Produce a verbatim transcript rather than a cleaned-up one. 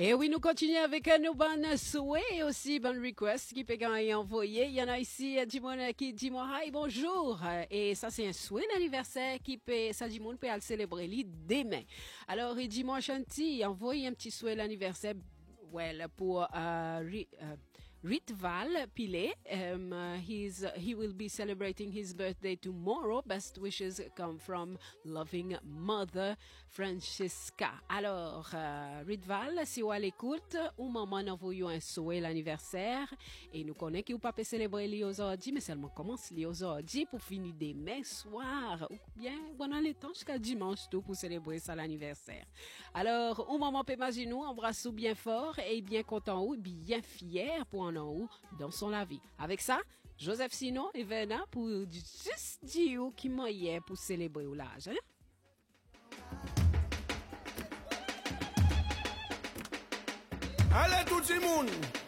Et oui, nous continuons avec un nos bonnes souhaits et aussi bonnes requests qui peut gagner envoyer. Il y en a ici, Dimon qui dit moi, hi, bonjour. Et ça, c'est un souhait d'anniversaire qui peut, ça, Dimon peut le célébrer lui demain. Alors, il dit moi, Chanty, envoyez un petit souhait d'anniversaire, well, pour, euh, ri, euh, Ritval Pile. Um, uh, he's, uh, he will be celebrating his birthday tomorrow. Best wishes come from loving mother Francesca. Alors, uh, Ritval, si vous à l'écoute, ou maman envoyons un souhait l'anniversaire et nous connaissons qu'il ne peut pas célébrer lui aujourd'hui, mais seulement commence lui aujourd'hui pour finir demain soir ou bien pendant le temps jusqu'à dimanche tout pour célébrer ça l'anniversaire. Alors, ou maman peut imaginer nous embrasse bien fort et bien content ou bien fier pour en haut dans son la vie. Avec ça, Joseph Sino et Verna pour juste dire qui moyen pour célébrer l'âge. Hein? Allez tout le monde!